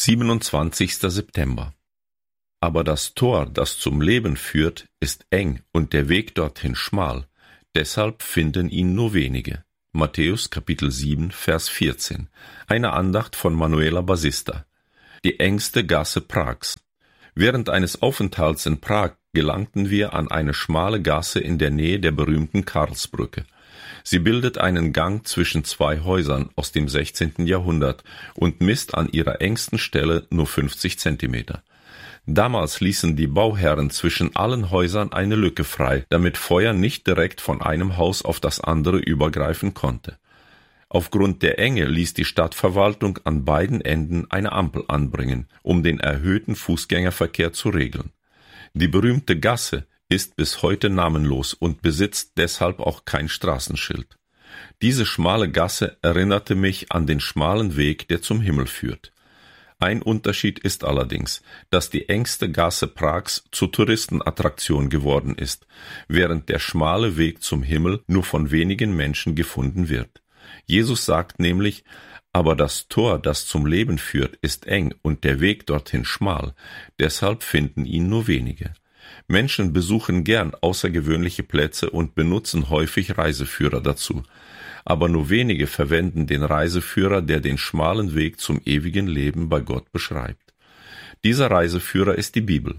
27. September. Aber das Tor, das zum Leben führt, ist eng und der Weg dorthin schmal. Deshalb finden ihn nur wenige. Matthäus Kapitel 7, Vers 14. Eine Andacht von Manuela Basista. Die engste Gasse Prags. Während eines Aufenthalts in Prag gelangten wir an eine schmale Gasse in der Nähe der berühmten Karlsbrücke. Sie bildet einen Gang zwischen zwei Häusern aus dem 16. Jahrhundert und misst an ihrer engsten Stelle nur 50 Zentimeter. Damals ließen die Bauherren zwischen allen Häusern eine Lücke frei, damit Feuer nicht direkt von einem Haus auf das andere übergreifen konnte. Aufgrund der Enge ließ die Stadtverwaltung an beiden Enden eine Ampel anbringen, um den erhöhten Fußgängerverkehr zu regeln. Die berühmte Gasse ist bis heute namenlos und besitzt deshalb auch kein Straßenschild. Diese schmale Gasse erinnerte mich an den schmalen Weg, der zum Himmel führt. Ein Unterschied ist allerdings, dass die engste Gasse Prags zur Touristenattraktion geworden ist, während der schmale Weg zum Himmel nur von wenigen Menschen gefunden wird. Jesus sagt nämlich: Aber das Tor, das zum Leben führt, ist eng und der Weg dorthin schmal, deshalb finden ihn nur wenige. Menschen besuchen gern außergewöhnliche Plätze und benutzen häufig Reiseführer dazu. Aber nur wenige verwenden den Reiseführer, der den schmalen Weg zum ewigen Leben bei Gott beschreibt. Dieser Reiseführer ist die Bibel.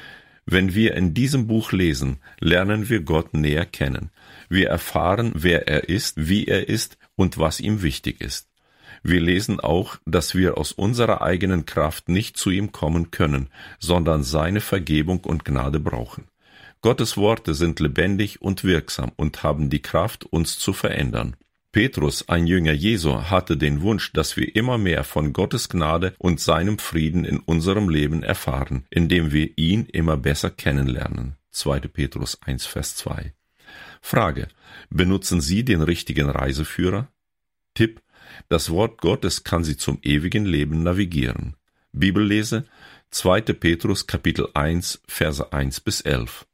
Wenn wir in diesem Buch lesen, lernen wir Gott näher kennen. Wir erfahren, wer er ist, wie er ist und was ihm wichtig ist. Wir lesen auch, dass wir aus unserer eigenen Kraft nicht zu ihm kommen können, sondern seine Vergebung und Gnade brauchen. Gottes Worte sind lebendig und wirksam und haben die Kraft, uns zu verändern. Petrus, ein Jünger Jesu, hatte den Wunsch, dass wir immer mehr von Gottes Gnade und seinem Frieden in unserem Leben erfahren, indem wir ihn immer besser kennenlernen. 2. Petrus 1, Vers 2. Frage: Benutzen Sie den richtigen Reiseführer? Tipp: Das Wort Gottes kann Sie zum ewigen Leben navigieren. Bibellese: 2. Petrus Kapitel 1, Verse 1 bis 11.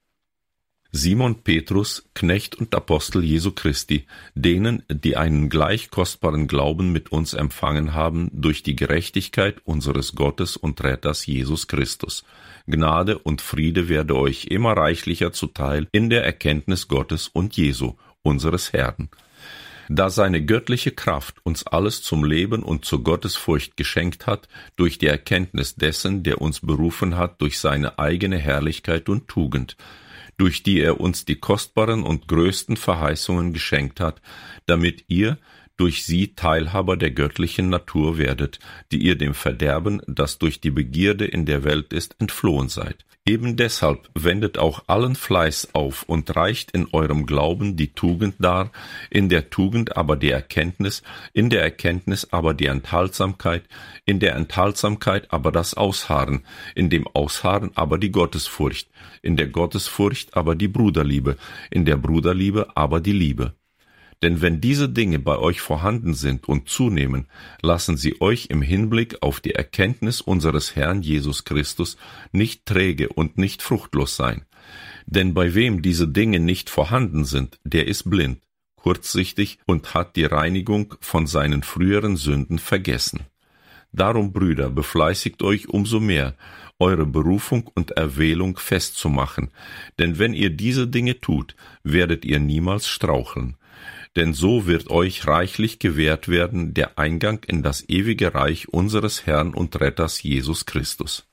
Simon Petrus, Knecht und Apostel Jesu Christi, denen, die einen gleich kostbaren Glauben mit uns empfangen haben, durch die Gerechtigkeit unseres Gottes und Retters Jesus Christus. Gnade und Friede werde euch immer reichlicher zuteil in der Erkenntnis Gottes und Jesu, unseres Herrn. Da seine göttliche Kraft uns alles zum Leben und zur Gottesfurcht geschenkt hat, durch die Erkenntnis dessen, der uns berufen hat durch seine eigene Herrlichkeit und Tugend, durch die er uns die kostbaren und größten Verheißungen geschenkt hat, damit ihr durch sie Teilhaber der göttlichen Natur werdet, die ihr dem Verderben, das durch die Begierde in der Welt ist, entflohen seid. Eben deshalb wendet auch allen Fleiß auf und reicht in eurem Glauben die Tugend dar, in der Tugend aber die Erkenntnis, in der Erkenntnis aber die Enthaltsamkeit, in der Enthaltsamkeit aber das Ausharren, in dem Ausharren aber die Gottesfurcht, in der Gottesfurcht aber die Bruderliebe, in der Bruderliebe aber die Liebe. Denn wenn diese Dinge bei euch vorhanden sind und zunehmen, lassen sie euch im Hinblick auf die Erkenntnis unseres Herrn Jesus Christus nicht träge und nicht fruchtlos sein. Denn bei wem diese Dinge nicht vorhanden sind, der ist blind, kurzsichtig und hat die Reinigung von seinen früheren Sünden vergessen. Darum, Brüder, befleißigt euch umso mehr, eure Berufung und Erwählung festzumachen, denn wenn ihr diese Dinge tut, werdet ihr niemals straucheln. Denn so wird euch reichlich gewährt werden der Eingang in das ewige Reich unseres Herrn und Retters Jesus Christus.